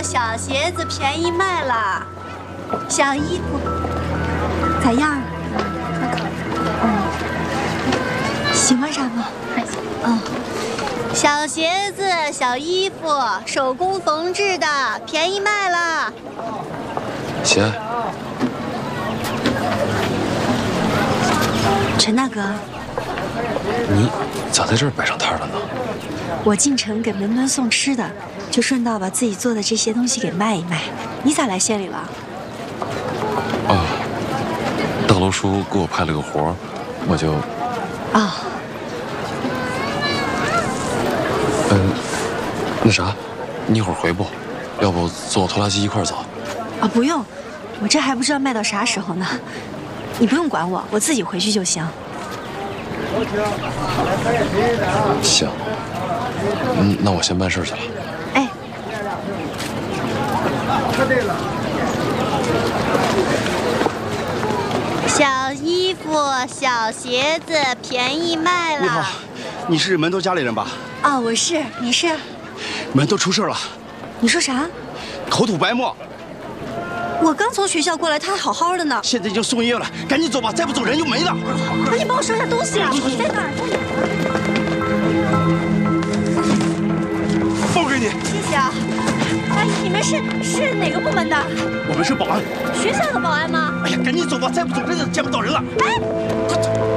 小鞋子便宜卖了，小衣服咋样？喜欢啥吗？还行。哦，小鞋子、小衣服，手工缝制的，便宜卖了。 行。 陈大哥， 你咋在这儿摆上摊了呢？ 我进城给门门送吃的，就顺道把自己做的这些东西给卖一卖。你咋来县里了？ 啊，大楼叔给我派了个活，我就…… 哦。 那啥，你一会儿回不？要不坐拖拉机一块儿走？ 啊，不用，我这还不知道卖到啥时候呢。你不用管我，我自己回去就行。 行。那我先办事去了。 哎。小衣服、小鞋子便宜卖了。 你好，你是门头家里人吧？ 哦，我是。你是？ 门头出事了。 你说啥？ 口吐白沫。 我刚从学校过来，他还好好的呢。 现在已经送医院了，赶紧走吧，再不走人就没了。 赶紧帮我收下东西啊！我在哪儿？ 包给你。 谢谢啊。阿姨，你们是哪个部门的？ 我们是保安。 学校的保安吗？ 哎呀，赶紧走吧，再不走真的见不到人了。 哎。